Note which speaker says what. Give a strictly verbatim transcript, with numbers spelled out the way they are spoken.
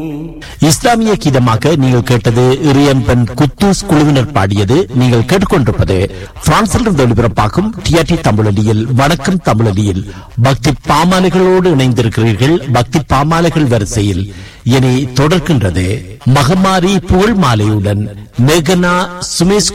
Speaker 1: இஸ்லாமிய கீதமாக நீங்கள் கேட்டது இரியம்பன் குத்தூஸ் குழுவினர் பாடியது. நீங்கள் கேட்டுக்கொண்டிருப்பது பிரான்சிலிருந்து ஒளிபரப்பாகும் டிஆர்டி தமிழொலியில் வணக்கம் தமிழொலியில் பக்தி பாமாலைகளோடு இணைந்திருக்கிறீர்கள். பக்தி பாமாலைகள் வரிசையில் இனி தொடர்கின்றது மகமாரி புகழ் மாலையுடன் மேகனா சுமேஷ்